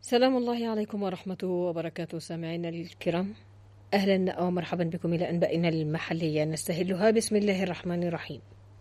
سلام الله عليكم ورحمته وبركاته سامعينا الكرام، أهلا ومرحبا بكم إلى أنبائنا المحلية نستهلها بسم الله الرحمن الرحيم.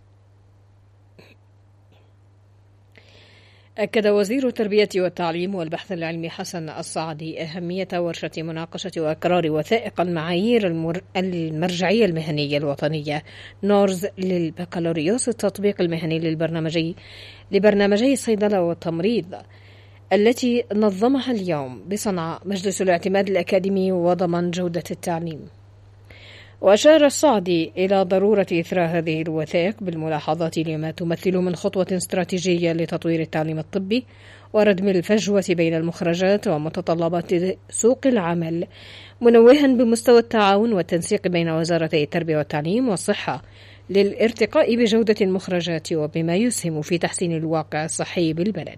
أكد وزير التربية والتعليم والبحث العلمي حسن الصعدي أهمية ورشة مناقشة وإقرار وثائق المعايير المرجعية المهنية الوطنية نورز للبكالوريوس التطبيق المهني لبرنامجي الصيدلة والتمريض التي نظمها اليوم بصنعاء مجلس الاعتماد الأكاديمي وضمان جودة التعليم. وأشار الصعدي إلى ضرورة إثراء هذه الوثائق بالملاحظات لما تمثل من خطوة استراتيجية لتطوير التعليم الطبي وردم الفجوة بين المخرجات ومتطلبات سوق العمل، منوها بمستوى التعاون والتنسيق بين وزارتي التربية والتعليم والصحة للارتقاء بجودة المخرجات وبما يسهم في تحسين الواقع الصحي بالبلد.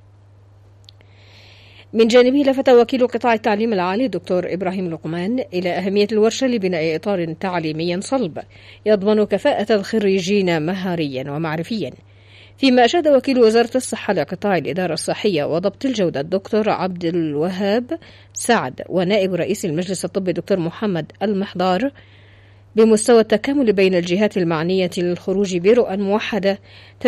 من جانبه لفت وكيل قطاع التعليم العالي دكتور إبراهيم لقمان إلى أهمية الورشة لبناء إطار تعليمي صلب يضمن كفاءة الخريجين مهاريا ومعرفيا، فيما أشاد وكيل وزارة الصحة لقطاع الإدارة الصحية وضبط الجودة الدكتور عبد الوهاب سعد ونائب رئيس المجلس الطبي دكتور محمد المحضار بمستوى التكامل بين الجهات المعنية للخروج برؤى موحدة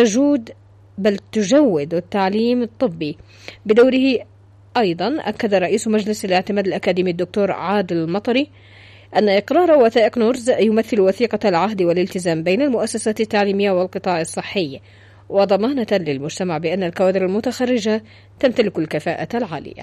تجود التعليم الطبي بدوره. أيضا أكد رئيس مجلس الاعتماد الأكاديمي الدكتور عادل المطري أن إقرار وثائق نورز يمثل وثيقة العهد والالتزام بين المؤسسات التعليمية والقطاع الصحي وضمانة للمجتمع بأن الكوادر المتخرجة تمتلك الكفاءة العالية.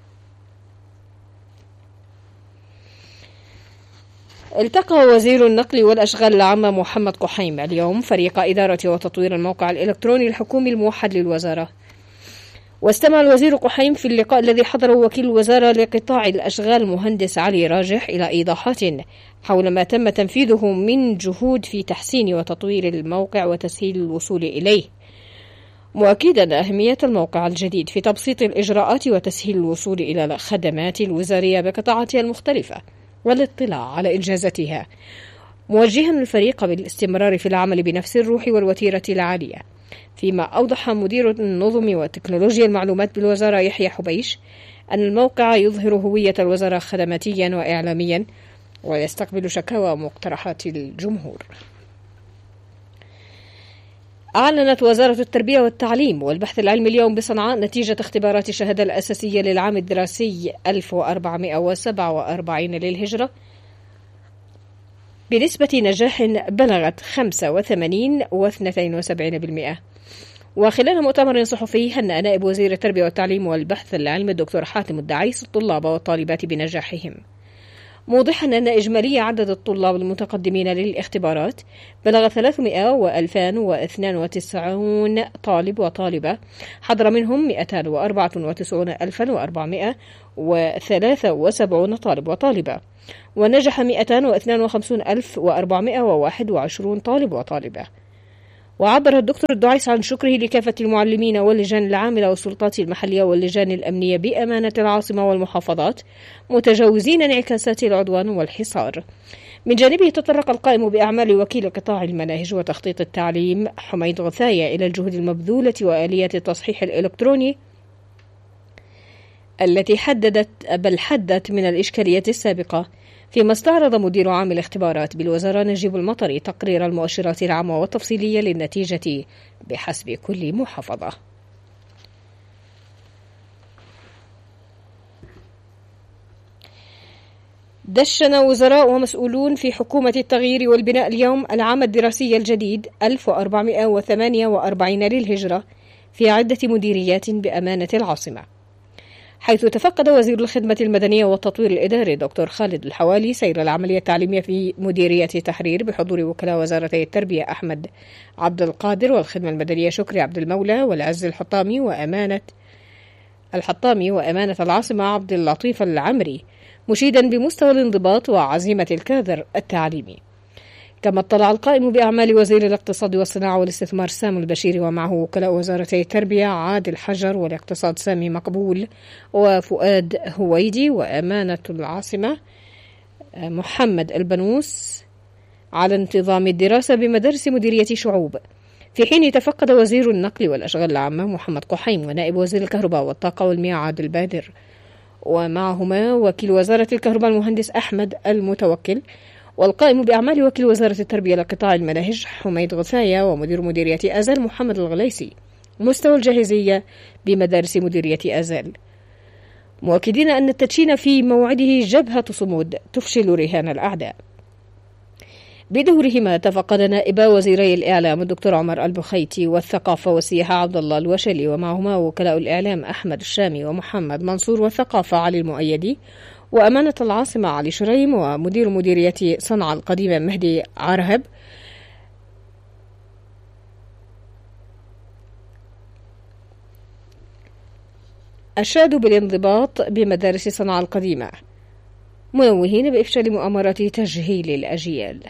التقى وزير النقل والأشغال العامة محمد قحيم اليوم فريق إدارة وتطوير الموقع الإلكتروني الحكومي الموحد للوزارة. واستمع الوزير قحيم في اللقاء الذي حضره وكيل الوزارة لقطاع الأشغال مهندس علي راجح إلى إيضاحات حول ما تم تنفيذه من جهود في تحسين وتطوير الموقع وتسهيل الوصول إليه، مؤكدا أهمية الموقع الجديد في تبسيط الإجراءات وتسهيل الوصول إلى الخدمات الوزارية بقطاعاتها المختلفة والاطلاع على إنجازاتها، موجها الفريق بالاستمرار في العمل بنفس الروح والوتيرة العالية. فيما أوضح مدير النظم وتكنولوجيا المعلومات بالوزارة يحيى حبيش أن الموقع يظهر هوية الوزارة خدماتيا وإعلاميا ويستقبل شكاوى ومقترحات الجمهور. أعلنت وزارة التربية والتعليم والبحث العلمي اليوم بصنعاء نتيجة اختبارات الشهادة الأساسية للعام الدراسي 1447 للهجرة بنسبة نجاح بلغت 85.72%. وخلال مؤتمر صحفي هنأ نائب وزير التربية والتعليم والبحث العلمي الدكتور حاتم الدعيس الطلاب والطالبات بنجاحهم، موضحا أن إجمالي عدد الطلاب المتقدمين للاختبارات بلغ 300,2092 طالب وطالبة، حضر منهم 294,473 طالب وطالبة، ونجح 252,421 طالب وطالبة. وعبر الدكتور الدعيس عن شكره لكافة المعلمين واللجان العاملة والسلطات المحلية واللجان الأمنية بأمانة العاصمة والمحافظات، متجاوزين انعكاسات العدوان والحصار. من جانبه تطرق القائم بأعمال وكيل قطاع المناهج وتخطيط التعليم حميد غثاية إلى الجهود المبذولة وآليات التصحيح الإلكتروني التي حدت من الإشكاليات السابقة، فيما استعرض مدير عام الاختبارات بالوزارة نجيب المطري تقرير المؤشرات العامة والتفصيلية للنتيجة بحسب كل محافظة. دشن وزراء ومسؤولون في حكومة التغيير والبناء اليوم العام الدراسي الجديد 1448 للهجرة في عدة مديريات بأمانة العاصمة، حيث تفقد وزير الخدمة المدنية والتطوير الإداري دكتور خالد الحوالي سير العملية التعليمية في مديرية تحرير بحضور وكلاء وزارتي التربية أحمد عبد القادر والخدمة المدنية شكري عبد المولى والعز الحطامي وأمانة العاصمة عبد اللطيف العمري، مشيدا بمستوى الانضباط وعزيمة الكادر التعليمي. كما اطلع القائم بأعمال وزير الاقتصاد والصناعة والاستثمار سامي البشيري ومعه وكلاء وزارتي التربية عادل حجر والاقتصاد سامي مقبول وفؤاد هويدي وأمانة العاصمة محمد البنوس على انتظام الدراسة بمدارس مديرية شعوب، في حين تفقد وزير النقل والأشغال العامة محمد قحيم ونائب وزير الكهرباء والطاقة والمياه عادل بادر، ومعهما وكيل وزارة الكهرباء المهندس أحمد المتوكل، والقائم بأعمال وكيل وزارة التربية لقطاع المناهج حميد غثاية، ومدير مديرية آزال محمد الغليسي. مستوى الجاهزية بمدارس مديرية آزال، مؤكدين أن التدشين في موعده جبهة صمود تفشل رهان الأعداء. بدورهما تفقد نائب وزيري الإعلام الدكتور عمر البخيتي والثقافة والسياحة عبد الله الوشلي، ومعهما وكلاء الإعلام أحمد الشامي ومحمد منصور، والثقافة علي المؤيدي، وأمانة العاصمة علي شريم، ومدير مديرية صنعاء القديمة مهدي عرهب. أشادوا بالانضباط بمدارس صنعاء القديمة، منوهين بإفشال مؤامرات تجهيل الأجيال.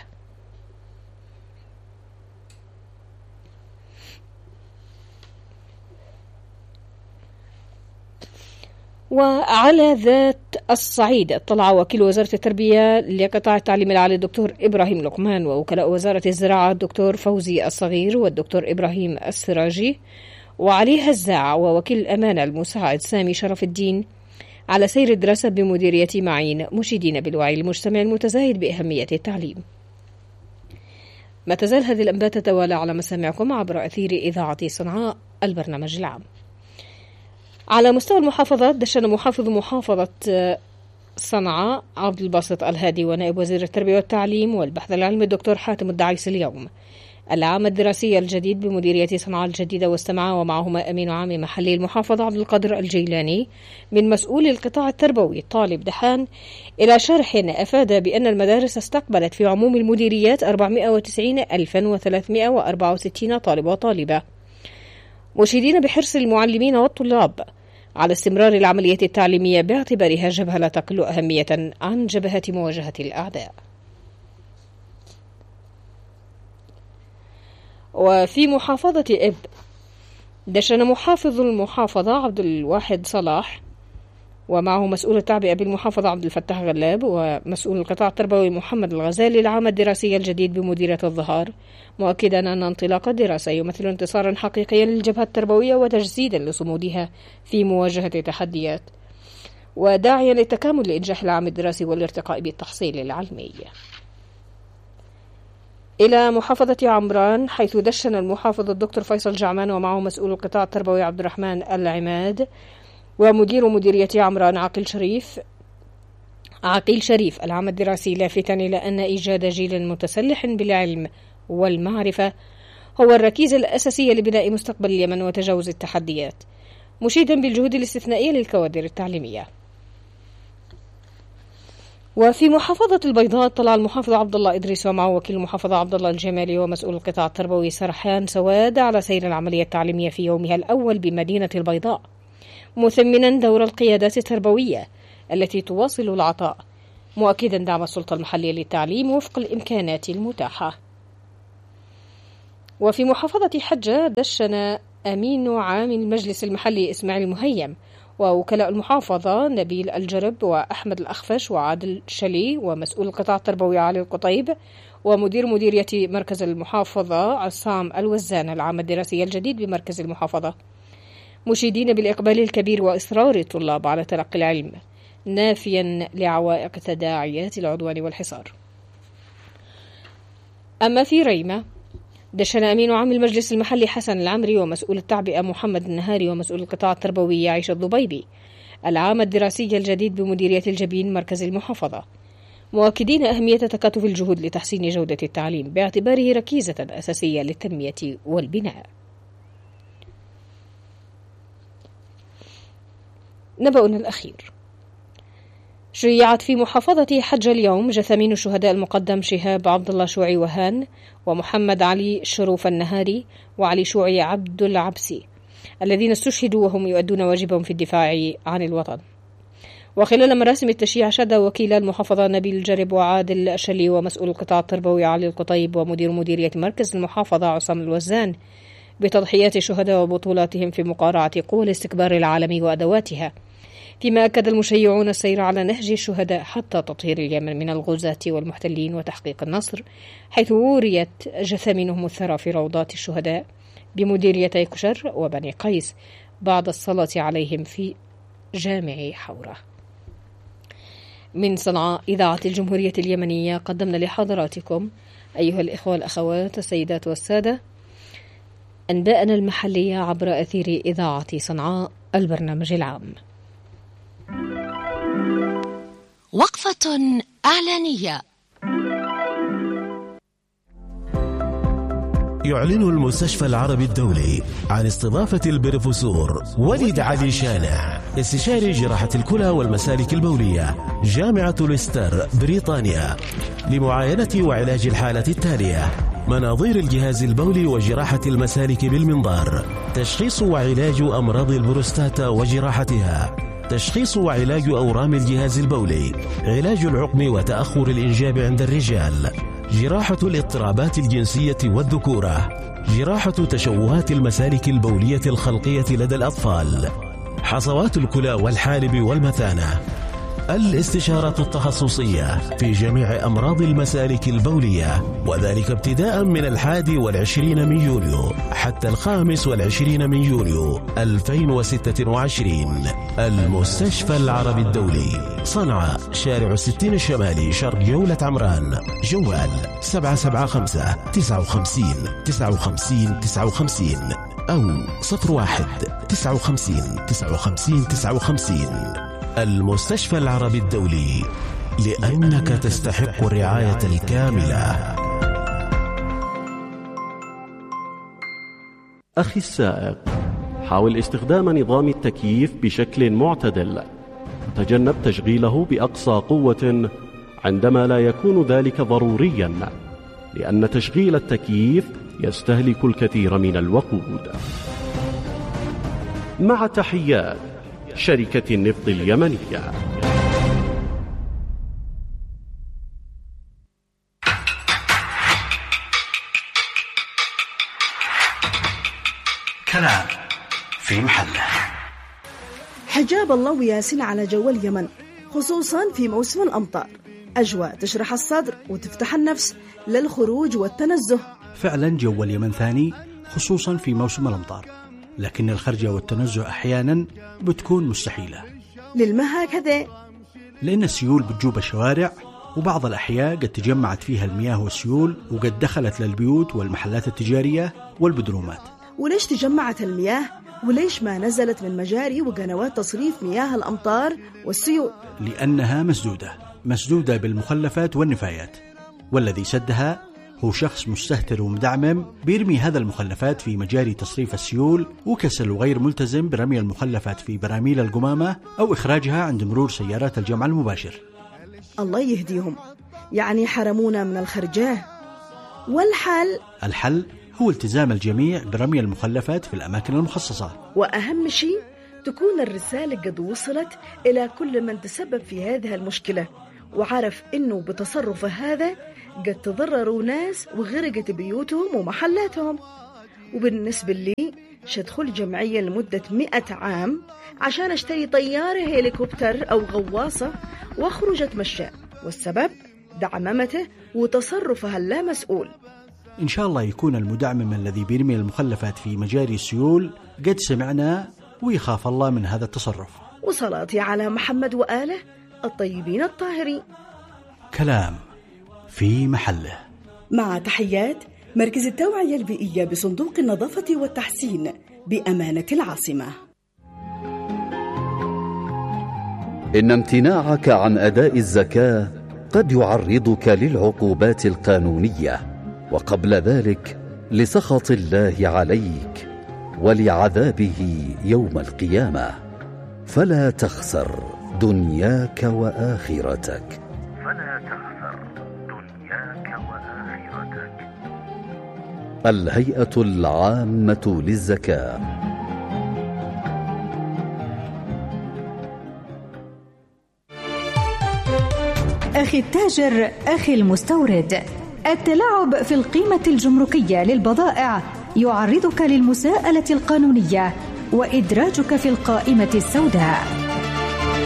وعلى ذات الصعيد اطلع وكيل وزارة التربية لقطاع التعليم العالي الدكتور إبراهيم لقمان، ووكلاء وزارة الزراعة الدكتور فوزي الصغير والدكتور إبراهيم السراجي، وعلي هزاع، ووكيل الأمانة المساعد سامي شرف الدين، على سير الدراسة بمديرية معين، مشيدين بالوعي المجتمعي المتزايد بأهمية التعليم. ما تزال هذه الأنباء تتوالى على مسامعكم عبر أثير إذاعة صنعاء البرنامج العام. على مستوى المحافظات، دشن محافظ محافظة صنعاء عبد الباسط الهادي ونائب وزير التربية والتعليم والبحث العلمي الدكتور حاتم الدعيس اليوم العام الدراسي الجديد بمديرية صنعاء الجديدة، واستمع ومعهما أمين عام محلي المحافظة عبد القادر الجيلاني من مسؤول القطاع التربوي طالب دحان إلى شرح أفاد بأن المدارس استقبلت في عموم المديريات 490,364 طالب وطالبة، مشيدين بحرص المعلمين والطلاب على استمرار العملية التعليمية باعتبارها جبهة لا تقل أهمية عن جبهة مواجهة الأعداء. وفي محافظة إب، دشن محافظ المحافظة عبد الواحد صلاح ومعه مسؤول التعبئة بالمحافظة عبد الفتاح غلاب ومسؤول القطاع التربوي محمد الغزالي العام الدراسي الجديد بمديرية الظهار، مؤكدا أن انطلاق الدراسة يمثل انتصارا حقيقيا للجبهة التربوية وتجسيدا لصمودها في مواجهة التحديات، وداعيا للتكامل لإنجاح العام الدراسي والارتقاء بالتحصيل العلمي. إلى محافظة عمران، حيث دشن المحافظ الدكتور فيصل جعمان ومعه مسؤول القطاع التربوي عبد الرحمن العماد ومدير مديرية عمران عقيل شريف العام الدراسي، لافتا إلى أن إيجاد جيل متسلح بالعلم والمعرفة هو الركيزة الأساسية لبناء مستقبل اليمن وتجاوز التحديات، مشيدا بالجهود الاستثنائية للكوادر التعليمية. وفي محافظة البيضاء طلع المحافظ عبد الله إدريس ومعه وكيل المحافظة عبد الله الجمالي ومسؤول القطاع التربوي سرحان سواد على سير العملية التعليمية في يومها الأول بمدينة البيضاء، مثمنا دور القيادات التربوية التي تواصل العطاء، مؤكدا دعم السلطة المحلية للتعليم وفق الإمكانات المتاحة. وفي محافظة حجة دشن أمين عام المجلس المحلي إسماعيل مهيم ووكلاء المحافظة نبيل الجرب وأحمد الأخفش وعادل شلي ومسؤول القطاع التربوي علي القطيب ومدير مديرية مركز المحافظة عصام الوزان العام الدراسي الجديد بمركز المحافظة، مشيدين بالإقبال الكبير وإصرار الطلاب على تلقي العلم، نافيا لعوائق تداعيات العدوان والحصار. أما في ريمة، دشن أمين عام المجلس المحلي حسن العمري ومسؤول التعبئة محمد النهاري ومسؤول القطاع التربوي عيشة الضبيبي العام الدراسي الجديد بمديرية الجبين مركز المحافظة، مؤكدين أهمية تكاتف الجهود لتحسين جودة التعليم باعتباره ركيزة أساسية للتنمية والبناء. نبأنا الأخير، شيعت في محافظة حجة اليوم جثامين الشهداء المقدم شهاب عبد الله شوعي وهان ومحمد علي شروف النهاري وعلي شوعي عبد العبسي الذين استشهدوا وهم يؤدون واجبهم في الدفاع عن الوطن. وخلال مراسم التشييع شهد وكيل المحافظة نبيل الجرب وعادل شلي ومسؤول القطاع التربوي علي القطيب ومدير مديرية مركز المحافظة عصام الوزان بتضحيات الشهداء وبطولاتهم في مقارعة قوى الاستكبار العالمي وأدواتها فيما أكد المشيعون السير على نهج الشهداء حتى تطهير اليمن من الغزاة والمحتلين وتحقيق النصر، حيث وريت جثامينهم الثرى في روضات الشهداء بمديريتي كشر وبني قيس بعد الصلاة عليهم في جامع حورة. من صنعاء إذاعة الجمهورية اليمنية قدمنا لحضراتكم أيها الإخوة والأخوات السيدات والسادة أنباءنا المحلية عبر أثير إذاعة صنعاء البرنامج العام. وقفة إعلانية. يعلن المستشفى العربي الدولي عن استضافة البروفيسور وليد علي شانع استشاري جراحة الكلى والمسالك البولية جامعة ليستر بريطانيا لمعاينة وعلاج الحالة التالية: مناظير الجهاز البولي وجراحة المسالك بالمنظار، تشخيص وعلاج أمراض البروستاتا وجراحتها، تشخيص وعلاج أورام الجهاز البولي، علاج العقم وتأخر الإنجاب عند الرجال، جراحة الاضطرابات الجنسية والذكورة، جراحة تشوهات المسالك البولية الخلقية لدى الأطفال، حصوات الكلى والحالب والمثانة، الاستشارة التخصصية في جميع أمراض المسالك البولية، وذلك ابتداء من 21 من يوليو حتى 25 من يوليو 2026. المستشفى العربي الدولي، صنعاء، شارع 60 الشمالي، شرق جولة عمران. جوال 775 59 59 59 أو 01 59 59 59. المستشفى العربي الدولي، لأنك تستحق الرعاية الكاملة. أخي السائق، حاول استخدام نظام التكييف بشكل معتدل، تجنب تشغيله بأقصى قوة عندما لا يكون ذلك ضروريا، لأن تشغيل التكييف يستهلك الكثير من الوقود. مع تحيات شركة النفط اليمنية. كلام في محله. حجاب الله وياسين على جو اليمن، خصوصا في موسم الأمطار. أجواء تشرح الصدر وتفتح النفس للخروج والتنزه. فعلا جو اليمن ثاني، خصوصا في موسم الأمطار، لكن الخرجة والتنزه أحيانا بتكون مستحيلة. للما هكذا؟ لأن السيول بتجوب الشوارع، وبعض الأحياء قد تجمعت فيها المياه والسيول، وقد دخلت للبيوت والمحلات التجارية والبدرومات. وليش تجمعت المياه؟ وليش ما نزلت من مجاري وقنوات تصريف مياه الأمطار والسيول؟ لأنها مسدودة بالمخلفات والنفايات، والذي سدها هو شخص مستهتر ومدعمم بيرمي هذا المخلفات في مجاري تصريف السيول، وكسل وغير ملتزم برمي المخلفات في براميل القمامة أو إخراجها عند مرور سيارات الجمع المباشر. الله يهديهم، يعني حرمونا من الخرجاه. الحل هو التزام الجميع برمي المخلفات في الأماكن المخصصة، وأهم شيء تكون الرسالة قد وصلت إلى كل من تسبب في هذه المشكلة، وعرف إنه بتصرفه هذا قد تضرروا ناس وغرقت بيوتهم ومحلاتهم. وبالنسبة لي شدخل جمعية لمدة 100 عام عشان اشتري طيارة هيليكوبتر أو غواصة واخرج اتمشى، والسبب دعممته وتصرفها اللا مسؤول. إن شاء الله يكون المدعمم الذي بيرمي المخلفات في مجاري السيول قد سمعنا ويخاف الله من هذا التصرف. وصلاتي على محمد وآله الطيبين الطاهرين. كلام في محله. مع تحيات مركز التوعية البيئية بصندوق النظافة والتحسين بأمانة العاصمة. إن امتناعك عن أداء الزكاة قد يعرضك للعقوبات القانونية، وقبل ذلك لسخط الله عليك ولعذابه يوم القيامة، فلا تخسر دنياك وآخرتك. الهيئة العامة للزكاة. أخي التاجر، أخي المستورد، التلاعب في القيمة الجمركية للبضائع يعرضك للمساءلة القانونية وإدراجك في القائمة السوداء.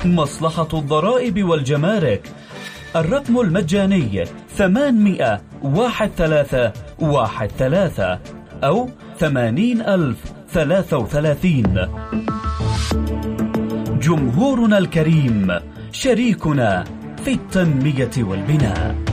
مصلحة الضرائب والجمارك. الرقم المجاني 800-1313 أو 80,033. جمهورنا الكريم شريكنا في التنمية والبناء.